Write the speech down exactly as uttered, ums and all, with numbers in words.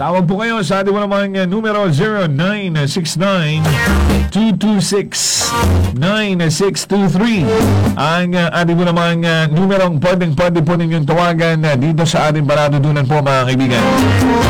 Tawag po kayo sa ating mo namang uh, numero zero nine six nine, two two six, nine six two three. Ang uh, ating mo namang uh, numerong pwedeng pwede po ninyong tawagan uh, dito sa ating Baradudunan po mga kaibigan.